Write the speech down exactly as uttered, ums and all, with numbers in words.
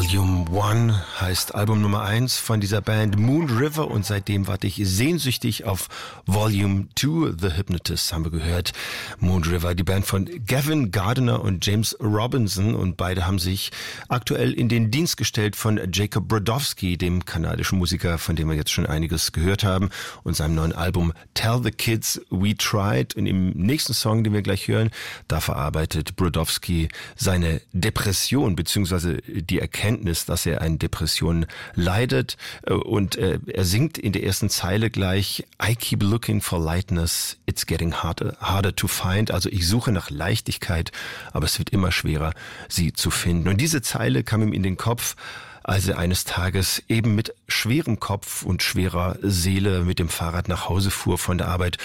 Volume One heißt Album Nummer eins von dieser Band Moon River und seitdem warte ich sehnsüchtig auf Volume Two. The Hypnotists haben wir gehört. Moon River, die Band von Gavin Gardiner und James Robinson, und beide haben sich aktuell in den Dienst gestellt von Jacob Brodowski, dem kanadischen Musiker, von dem wir jetzt schon einiges gehört haben, und seinem neuen Album Tell the Kids We Tried. Und im nächsten Song, den wir gleich hören, da verarbeitet Brodowski seine Depression bzw. die Erkenntnis, dass er an Depressionen leidet, und äh, er singt in der ersten Zeile gleich I keep looking for lightness, it's getting harder, harder to find. Also ich suche nach Leichtigkeit, aber es wird immer schwerer, sie zu finden. Und diese Zeile kam ihm in den Kopf, als er eines Tages eben mit schwerem Kopf und schwerer Seele mit dem Fahrrad nach Hause fuhr von der Arbeit